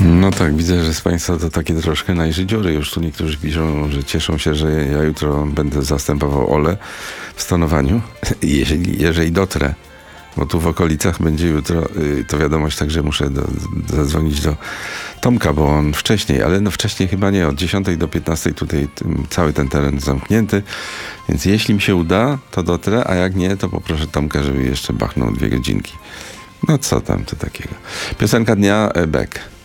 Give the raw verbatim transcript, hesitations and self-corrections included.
No tak, widzę, że z Państwa to takie troszkę najży dziury. Już tu niektórzy piszą, że cieszą się, że ja jutro będę zastępował Olę w stanowaniu, jeżeli, jeżeli dotrę. Bo tu w okolicach będzie jutro y, to wiadomość, także muszę do, zadzwonić do Tomka, bo on wcześniej, ale no wcześniej chyba nie, od dziesiątej do piętnastej tutaj tym, cały ten teren zamknięty, więc jeśli mi się uda, to dotrę, a jak nie, to poproszę Tomka, żeby jeszcze bachnął dwie godzinki. No co tam to takiego. Piosenka dnia, Beck.